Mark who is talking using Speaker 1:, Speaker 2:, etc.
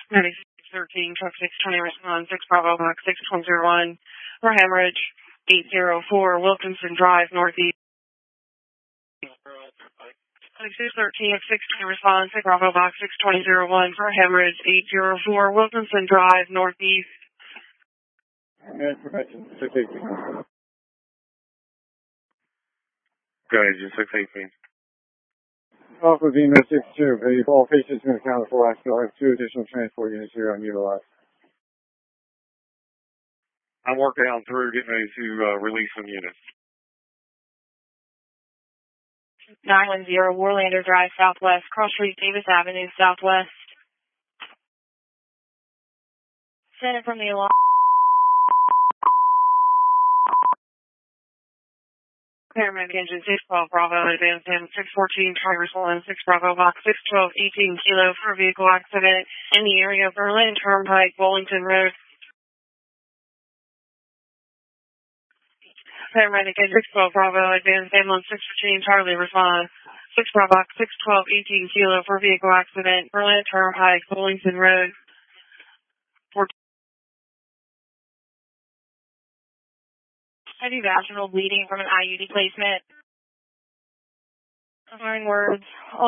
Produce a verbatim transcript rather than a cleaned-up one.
Speaker 1: ninety-six thirteen, truck six twenty, respond six Bravo, box six one zero one for hemorrhage, eight zero four Wilkinson Drive, northeast. ninety-six thirteen, six twenty, respond six Bravo, box six two zero one for hemorrhage, eight zero four Wilkinson Drive, northeast.
Speaker 2: And prevention, six eighteen.
Speaker 3: Go ahead, just six eighteen.
Speaker 2: Alpha Vino six two, the all patients been accounted for. I still have two additional transport units here unutilized.
Speaker 3: I'm working on through getting ready to uh, release some units.
Speaker 1: nine one zero Warlander Drive, southwest, cross street, Davis Avenue, southwest. Send it from the alarm. Paramedic engine six twelve Bravo, advance in six fourteen, Tigers one, six Bravo, box six twelve, eighteen kilo for vehicle accident in the area of Berlin Turnpike, Wellington Road. Paramedic engine six twelve Bravo, advance ambulance six fifteen, Charlie, respond. six Bravo, box six twelve, eighteen kilo for vehicle accident, Berlin Turnpike, Wellington Road. Heavy vaginal bleeding from an I U D placement. Nine words.